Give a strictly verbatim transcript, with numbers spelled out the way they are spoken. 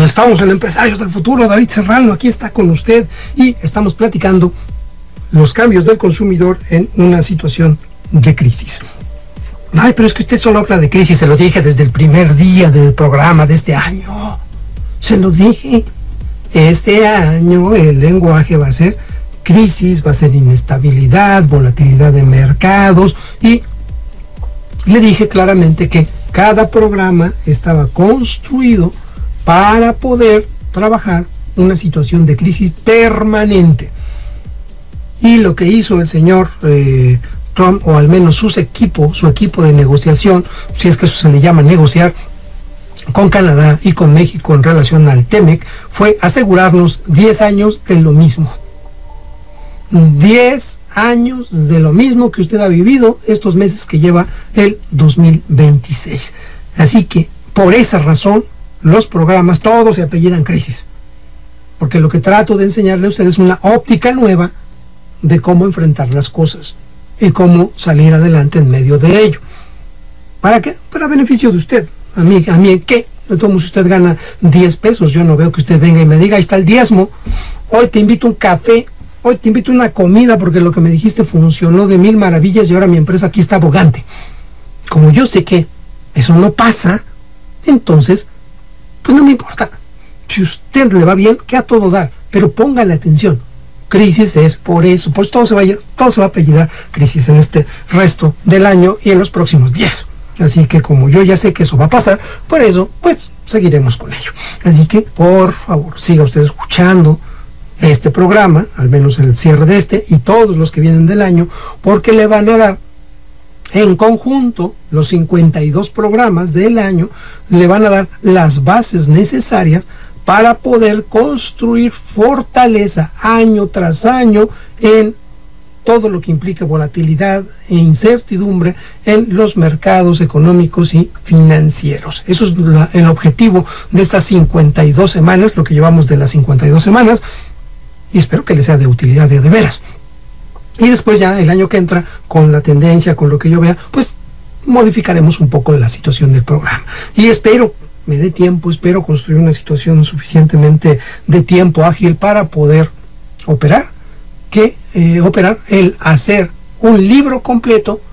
Estamos en Empresarios del Futuro. David Serrano aquí está con usted y estamos platicando los cambios del consumidor en una situación de crisis. Ay, pero es que usted solo habla de crisis. Se lo dije desde el primer día del programa de este año. Se lo dije. Este año el lenguaje va a ser crisis, va a ser inestabilidad, volatilidad de mercados, y le dije claramente que cada programa estaba construido para poder trabajar una situación de crisis permanente. Y lo que hizo el señor eh, Trump, o al menos sus equipo, su equipo de negociación, si es que eso se le llama negociar, con Canadá y con México en relación al TEMEC, fue asegurarnos diez años de lo mismo. diez años de lo mismo que usted ha vivido estos meses que lleva el dos mil veintiséis. Así que, por esa razón, los programas todos se apellidan crisis. Porque lo que trato de enseñarle a ustedes es una óptica nueva de cómo enfrentar las cosas y cómo salir adelante en medio de ello. ¿Para qué? Para beneficio de usted. A mí, a mí, ¿qué? De todos modos, usted gana diez pesos. Yo no veo que usted venga y me diga, ahí está el diezmo. Hoy te invito a un café. Hoy te invito a una comida porque lo que me dijiste funcionó de mil maravillas y ahora mi empresa aquí está bogante. Como yo sé que eso no pasa, entonces, pues no me importa. Si usted le va bien, que a todo dar. Pero póngale atención. Crisis es por eso. Pues todo se va a, todo se va a apellidar crisis en este resto del año y en los próximos diez. Así que como yo ya sé que eso va a pasar, por eso, pues, seguiremos con ello. Así que, por favor, siga usted escuchando este programa, al menos el cierre de este, y todos los que vienen del año, porque le van a dar, en conjunto, los cincuenta y dos programas del año, le van a dar las bases necesarias para poder construir fortaleza año tras año en todo lo que implica volatilidad e incertidumbre en los mercados económicos y financieros. Eso es la, el objetivo de estas cincuenta y dos semanas, lo que llevamos de las cincuenta y dos semanas, y espero que les sea de utilidad de, de veras. Y después ya el año que entra, con la tendencia, con lo que yo vea, pues modificaremos un poco la situación del programa. Y espero me dé tiempo, espero construir una situación suficientemente de tiempo ágil para poder operar, que eh, operar el hacer un libro completo